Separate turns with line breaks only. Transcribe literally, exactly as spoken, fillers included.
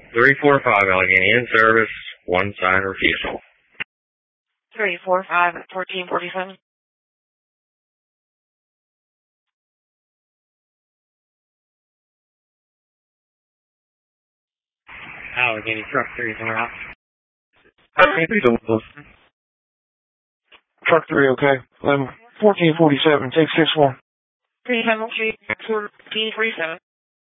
three four five Allegheny in service, one sign refusal.
three four five, fourteen forty-seven.
Allegheny truck three is en route.
Truck three, okay. eleven fourteen forty-seven, take six one.
three penalty, fourteen forty-seven.